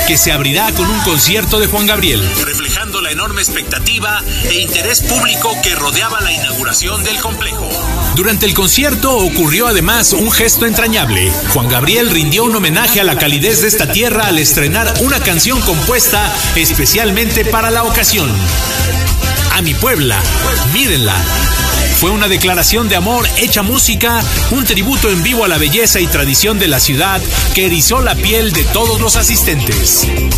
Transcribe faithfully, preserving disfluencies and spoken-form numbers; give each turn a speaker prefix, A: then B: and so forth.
A: que se abrirá con un concierto de Juan Gabriel,
B: reflejando la enorme expectativa e interés público que rodeaba la inauguración del complejo.
A: Durante el concierto ocurrió además un gesto entrañable. Juan Gabriel rindió un homenaje a la calidez de esta tierra al estrenar una canción compuesta especialmente para la ocasión. A mi Puebla, mírenla. Fue una declaración de amor hecha música, un tributo en vivo a la belleza y tradición de la ciudad que erizó la piel de todos los asistentes.